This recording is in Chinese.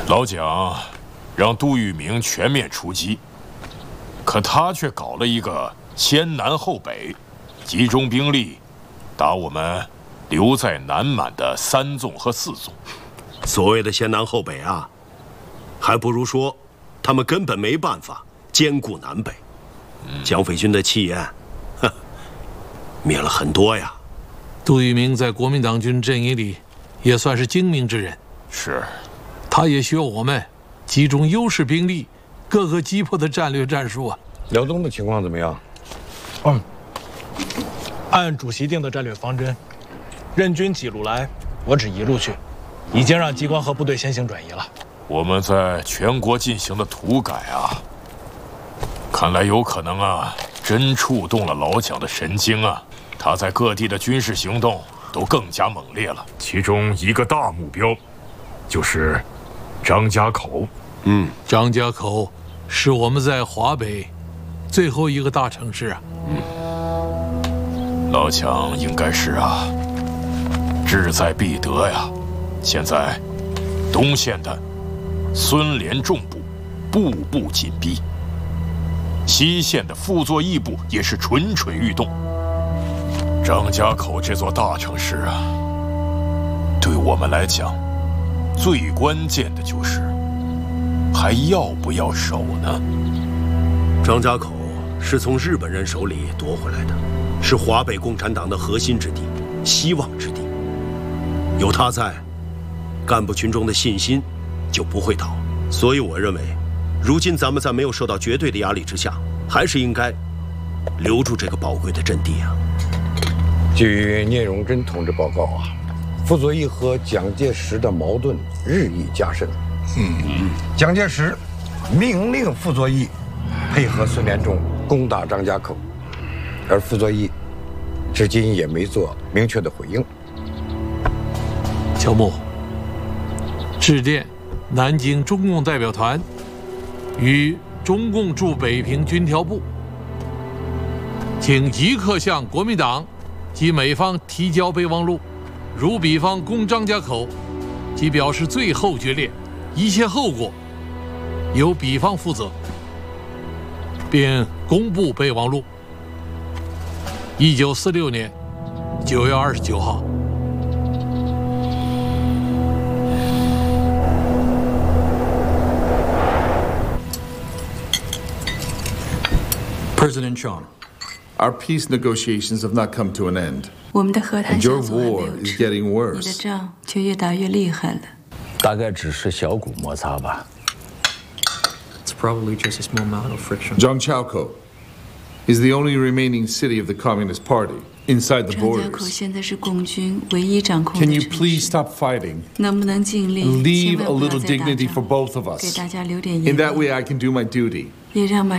老蒋让杜聿明全面出击，可他却搞了一个先南后北，集中兵力打我们留在南满的3纵和4纵。 所谓的先南后北啊，还不如说他们根本没办法兼顾南北。蒋匪军的气焰，灭了很多呀。 杜聿明在国民党军阵营里也算是精明之人， 是， 他也需要我们集中优势兵力，各个击破的战略战术啊。 辽东的情况怎么样？ 按主席定的战略方针，任军几路来，我指一路去，已经让机关和部队先行转移了。 我们在全国进行的土改啊，看来有可能啊，真触动了老蒋的神经啊。他在各地的军事行动都更加猛烈了。 其中一个大目标，就是张家口。 张家口是我们在华北最后一个大城市啊。 老蒋应该是啊，志在必得呀。现在，东线的孙连仲部步步紧逼，西线的傅作义部也是蠢蠢欲动。张家口这座大城市啊，对我们来讲，最关键的就是还要不要守呢？ 张家口是从日本人手里夺回来的，是华北共产党的核心之地、希望之地。有他在，干部群众的信心就不会倒。所以我认为，如今咱们在没有受到绝对的压力之下，还是应该留住这个宝贵的阵地啊。 据聂荣臻同志报告啊，傅作义和蒋介石的矛盾日益加深。蒋介石命令傅作义配合孙连仲攻打张家口，而傅作义至今也没做明确的回应。 乔木致电南京中共代表团与中共驻北平军调部，请即刻向国民党及美方提交备忘录，如彼方攻张家口，即表示最后决裂，一切后果由彼方负责，并公布备忘录。1946年9月29号。 President Chong, our peace negotiations have not come to an end. 我们的和谈 And your 小组还没 war 有 is 止， getting 你的 worse. 仗却越打越厉害了。 大概只是小股摩擦吧。 It's probably just a small amount of friction. Zhangchaoko is the only remaining city of the Communist Party inside the 张家口 borders. 现在是共军唯一掌控 Can 的 you 城 please 市， stop fighting? 能不能尽力 Leave 千 a 万不要 little 再打 dignity for 仗， both of 给 us. 大家留点 In 颜 that 面， way, I can do my duty. 也让马